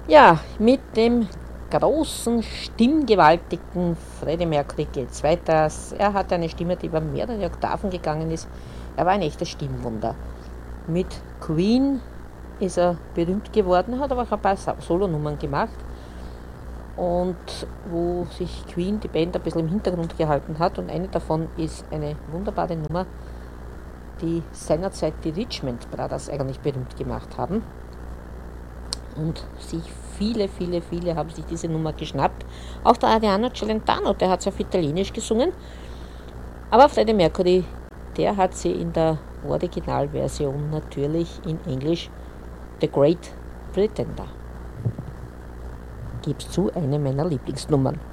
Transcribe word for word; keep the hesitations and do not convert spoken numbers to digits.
Ja, mit dem großen, stimmgewaltigen Freddie Mercury geht's weiter. Er hat eine Stimme, die über mehrere Oktaven gegangen ist. Er war ein echtes Stimmwunder. Mit Queen ist er berühmt geworden, hat aber auch ein paar Solonummern gemacht. Und wo sich Queen, die Band, ein bisschen im Hintergrund gehalten hat. Und eine davon ist eine wunderbare Nummer, die seinerzeit die Richmond Brothers eigentlich berühmt gemacht haben. Und sich viele, viele, viele haben sich diese Nummer geschnappt. Auch der Adriano Celentano, der hat es auf Italienisch gesungen. Aber Freddie Mercury, der hat sie in der Originalversion natürlich in Englisch The Great Pretender. Gib's zu, eine meiner Lieblingsnummern.